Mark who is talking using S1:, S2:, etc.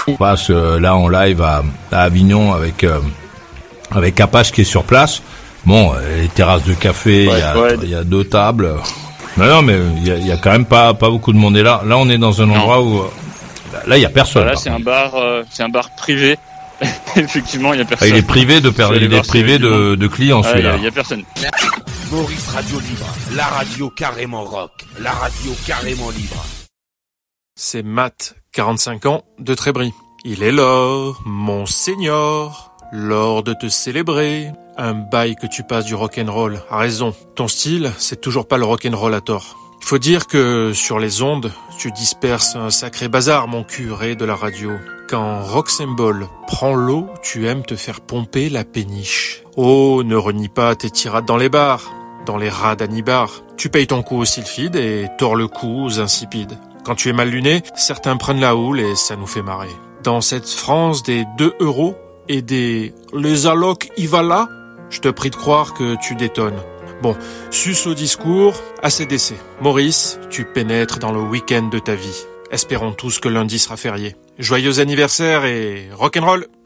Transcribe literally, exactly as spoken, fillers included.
S1: On passe euh, là en live à, à Avignon avec euh, avec Apache qui est sur place. Bon, euh, les terrasses de café, il ouais, y a ouais. il y a deux tables. Non, non, mais il y a, y a quand même pas pas beaucoup de monde. Et là, là, on est dans un endroit non. où là, il y a personne.
S2: Là, c'est un bar, euh, c'est un bar privé. Effectivement, il y a personne.
S1: Ah, il est privé de per... il est privé de, de clients ah, celui-là.
S2: Il y, y a personne.
S3: Maurice Radio Libre, la radio carrément rock, la radio carrément libre.
S4: C'est Matt, quarante-cinq ans, de Trébris. Il est l'or, mon seigneur, l'or de te célébrer. Un bail que tu passes du rock'n'roll. A raison, ton style, c'est toujours pas le rock'n'roll à tort. Il faut dire que, sur les ondes, tu disperses un sacré bazar, mon curé de la radio. Quand Rock'n'Ball prend l'eau, tu aimes te faire pomper la péniche. Oh, ne renie pas tes tirades dans les bars, dans les rats d'Anibar. Tu payes ton coup aux sylphides et tords le cou aux insipides. Quand tu es mal luné, certains prennent la houle et ça nous fait marrer. Dans cette France des deux euros et des les allocs y va là, je te prie de croire que tu détonnes. Bon, suce au discours, A C D C. Maurice, tu pénètres dans le week-end de ta vie. Espérons tous que lundi sera férié. Joyeux anniversaire et rock'n'roll!